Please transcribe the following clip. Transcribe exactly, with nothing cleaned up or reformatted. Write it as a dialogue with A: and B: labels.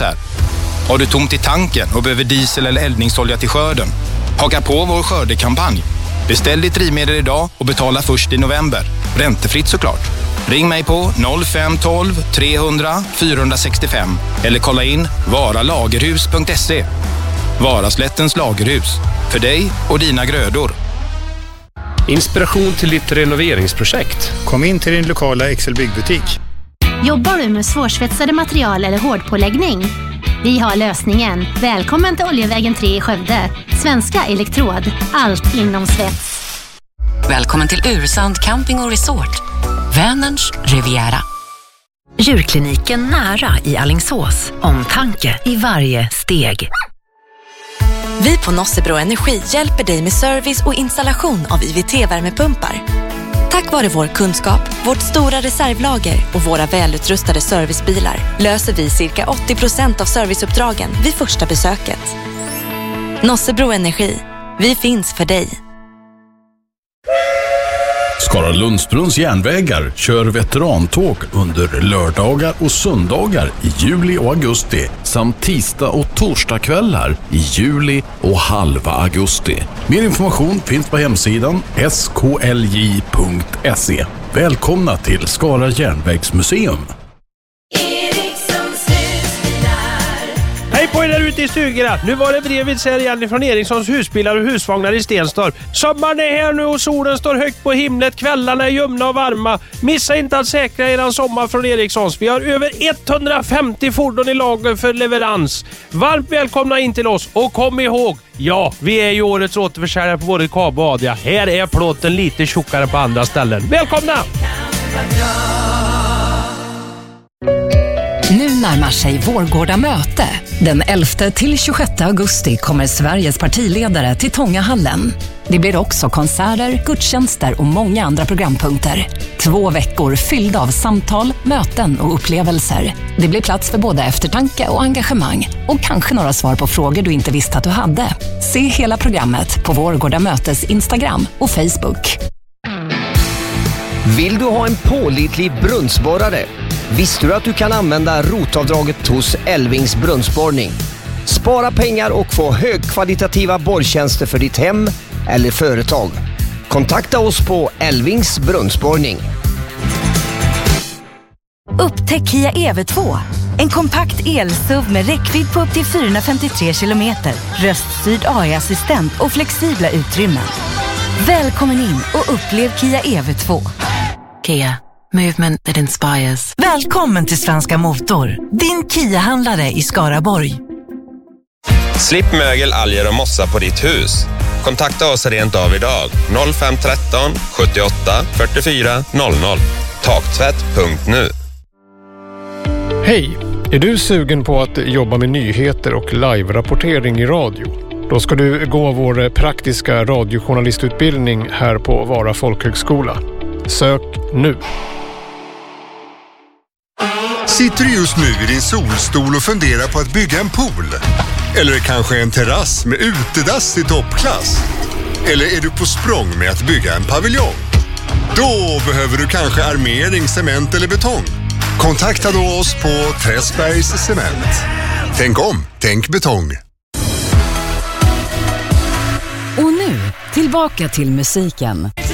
A: här. Har du tomt i tanken och behöver diesel eller eldningsolja till skörden? Haka på vår skördekampanj. Beställ ditt drivmedel idag och betala först i november. Räntefritt såklart. Ring mig på noll fem ett två tre hundra fyra sex fem eller kolla in varalagerhus punkt se. Varaslättens lagerhus. För dig och dina grödor.
B: Inspiration till ditt renoveringsprojekt.
C: Kom in till din lokala Excel byggbutik.
D: Jobbar du med svårsvetsade material eller hårdpåläggning? Vi har lösningen. Välkommen till Oljevägen tre i Skövde. Svenska Elektrod. Allt inom svets.
E: Välkommen till Ursand Camping och Resort. Vänerns Riviera.
F: Djurkliniken nära i Alingsås. Omtanke i varje steg.
G: Vi på Nossebro Energi hjälper dig med service och installation av I V T-värmepumpar. Tack vare vår kunskap, vårt stora reservlager och våra välutrustade servicebilar löser vi cirka åttio procent av serviceuppdragen vid första besöket. Nossebro Energi. Vi finns för dig.
H: Skara Lundsbrunns järnvägar kör veterantåg under lördagar och söndagar i juli och augusti samt tisdag och torsdagskvällar i juli och halva augusti. Mer information finns på hemsidan s k l j punkt se. Välkomna till Skara järnvägsmuseum.
I: Hej på er där ute i stugorna. Nu var det brevet här igen från Erikssons husbilar och husvagnar i Stenstorp. Sommaren är här nu och solen står högt på himlet. Kvällarna är ljumna och varma. Missa inte att säkra eran sommar från Erikssons. Vi har över etthundrafemtio fordon i lager för leverans. Varmt välkomna in till oss och kom ihåg, ja, vi är ju årets återförsäljare på både Kabo och Adia. Här är plåten lite tjockare på andra ställen. Välkomna!
F: Nu närmar sig Vårgårda möte. Den elfte till tjugosjätte augusti kommer Sveriges partiledare till Tångahallen. Det blir också konserter, gudstjänster och många andra programpunkter. Två veckor fyllda av samtal, möten och upplevelser. Det blir plats för både eftertanke och engagemang. Och kanske några svar på frågor du inte visste att du hade. Se hela programmet på Vårgårda mötes Instagram och Facebook.
J: Vill du ha en pålitlig brunnsborrare? Visste du att du kan använda rotavdraget hos Elvings brunnsborrning? Spara pengar och få högkvalitativa borrtjänster för ditt hem eller företag. Kontakta oss på Elvings brunnsborrning.
K: Upptäck Kia E V två. En kompakt el-S U V med räckvidd på upp till fyrahundrafemtiotre kilometer, röststyrd A I-assistent och flexibla utrymmen. Välkommen in och upplev Kia E V två.
E: Kia. Movement that inspires.
K: Välkommen till Svenska Motor, din Kia-handlare i Skaraborg.
L: Slipp mögel, alger och mossa på ditt hus. Kontakta oss rent av idag. noll fem ett tre sjuttioåtta fyrtiofyra noll noll. Taktvätt punkt nu.
B: Hej! Är du sugen på att jobba med nyheter och live-rapportering i radio? Då ska du gå vår praktiska radiojournalistutbildning här på Vara folkhögskola. Sök nu.
M: Sitter du just nu i din solstol och funderar på att bygga en pool? Eller kanske en terrass med utedass i toppklass? Eller är du på språng med att bygga en paviljong? Då behöver du kanske armering, cement eller betong. Kontakta då oss på Träsbergs Cement. Tänk om, tänk betong.
F: Och nu, tillbaka till musiken.